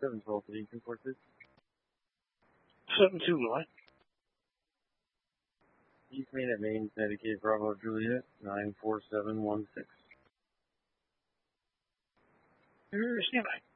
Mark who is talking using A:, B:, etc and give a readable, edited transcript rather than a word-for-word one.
A: 712 to 246.
B: 721.
A: East Main at Main, Connecticut, Bravo Juliet, 94716.
B: Stand by.